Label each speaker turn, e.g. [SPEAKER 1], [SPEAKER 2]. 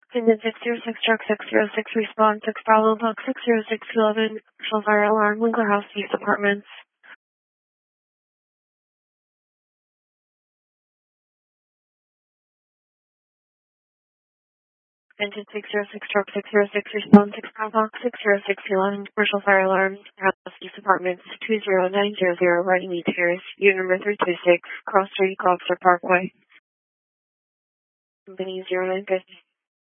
[SPEAKER 1] Engine 606, truck 606, respond 6 Bravo, Buck 60611, commercial fire alarm, Winkler House East Apartments. Engine 606, truck 606, respond 6 Bravo, Buck 60611, commercial fire alarm, House East Apartments, 20900, Runnymede Terrace, unit number 326, Cross Street, Gloucester Parkway. Company 0950.